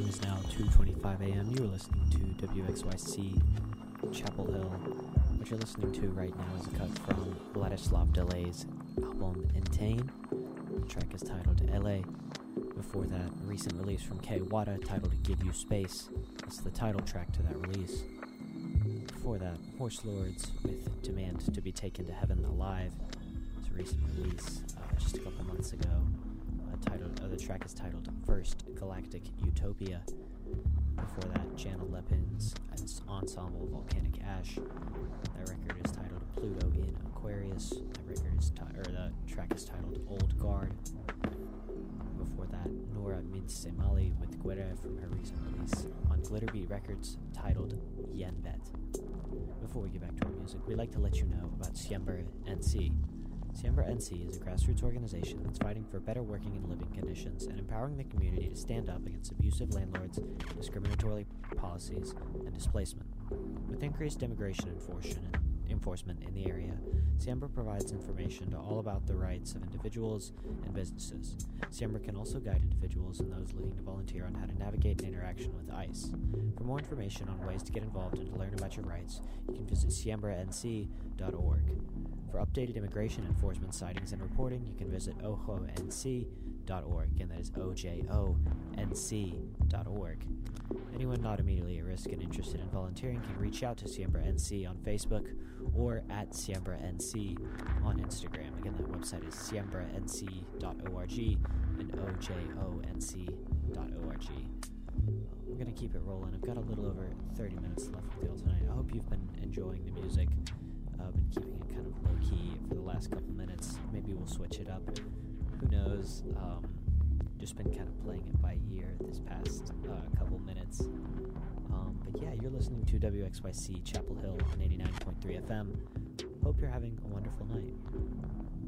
time is now 2:25 a.m. You are listening to WXYC Chapel Hill. What you're listening to right now is a cut from Vladislav Delay's album Insane. The track is titled LA. Before that, a recent release from K Wada titled Give You Space. It's the title track to that release. Before that, Horse Lords with Demand to Be Taken to Heaven Alive. It's a recent release just a couple months ago. The track is titled First Galactic Utopia. Before that, Janelle Lepin's ensemble Volcanic Ash. That record is titled Pluto in Aquarius. The track is titled Old Guard. Before that, Nora Minsemali with Guerra from her recent release on Glitterbeat Records titled Yenbet. Before we get back to our music, we'd like to let you know about Siembra NC. Siembra NC is a grassroots organization that's fighting for better working and living conditions and empowering the community to stand up against abusive landlords, discriminatory policies, and displacement. With increased immigration enforcement in the area, Siembra provides information to all about the rights of individuals and businesses. Siembra can also guide individuals and those looking to volunteer on how to navigate an interaction with ICE. For more information on ways to get involved and to learn about your rights, you can visit siembranc.org. For updated immigration enforcement sightings and reporting, you can visit ojonc.org, and that is ojonc.org. Anyone not immediately at risk and interested in volunteering can reach out to Siembra NC on Facebook or at Siembra NC on Instagram. Again, that website is siembranc.org and ojonc.org. We're going to keep it rolling. I've got a little over 30 minutes left with y'all tonight. I hope you've been enjoying the music. I've been keeping it kind of low-key for the last couple minutes. Maybe we'll switch it up. Who knows? Just been kind of playing it by ear this past couple minutes. But yeah, you're listening to WXYC Chapel Hill on 89.3 FM. Hope you're having a wonderful night.